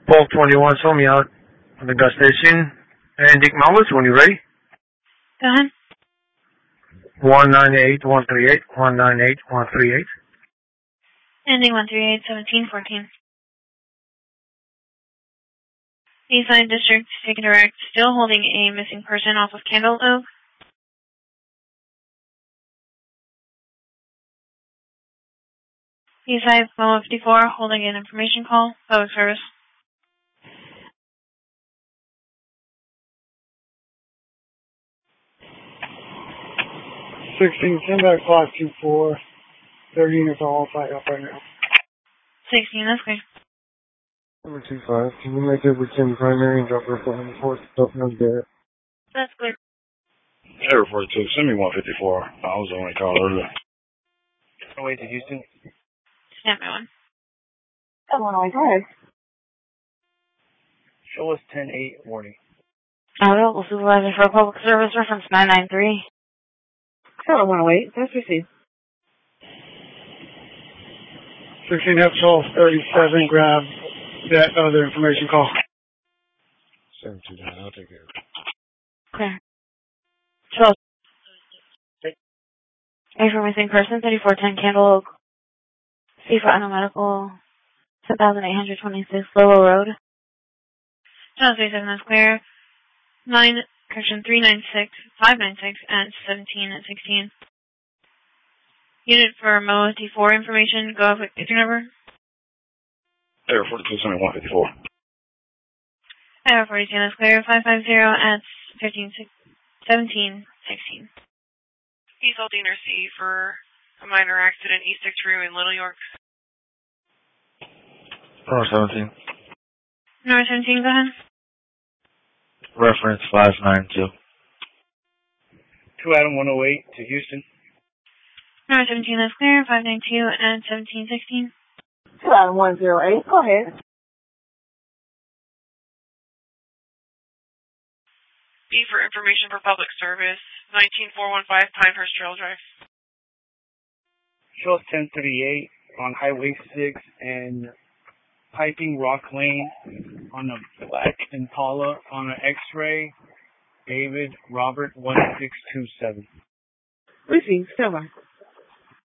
Bulk 21, show me out at the gas station. And Dick Mamas, when you're ready. Go ahead. 198138, 198138. Ending 138-1714. Eastside District, taken direct, still holding a missing person off of Candle Oak. Eastside 1254, holding an information call, public service. 16, send back 524. 30 units all fight up right now. 16, that's clear. Number 25, can you make it within primary and drop her for 4th? Don't know there. That's clear. Air 42, send me 154. I was only called earlier. Wait to Houston. Snap me one. Illinois, go ahead. Show us 10-8 warning. Local supervisor for public service, reference 993. Hello, 108, that's received. 16 F1237, grab that other information call. 729, I'll take care of it. Clear. 12. A for missing person, 3410 Candle Oak. C for Animal Medical, 7826 Lowell Road. Channel 37, that's clear. 396, 596, and 17 and 16. Unit for Mo T4 information, go up with your number. Air 42, send me 154. Air 42, that's clear. 550 at 17, 16. He's holding RC for a minor accident, East 6 Rue in Little York. Number 17. Number 17, go ahead. Reference 592. 2 Adam 108 to Houston. Number 17, that's clear. 592 and 17, 16. 2 Adam 108, go ahead. B for information for public service, 19415 Pinehurst Trail Drive. Show us 1038 on Highway 6 and Piping Rock Lane on a black Impala on an X-ray. David Robert 1627. Received, stand by.